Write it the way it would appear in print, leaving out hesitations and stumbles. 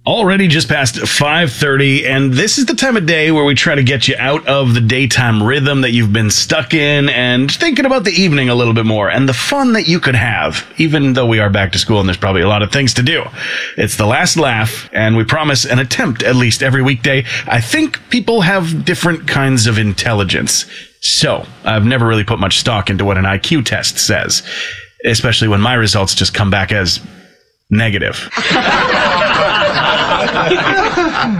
Already just past 5:30, and this is the time of day where we try to get you out of the daytime rhythm that you've been stuck in and thinking about the evening a little bit more and the fun that you could have, even though we are back to school and there's probably a lot of things to do. It's the last laugh, and we promise an attempt at least every weekday. I think people have different kinds of intelligence, so I've never really put much stock into what an IQ test says, especially when my results just come back as negative.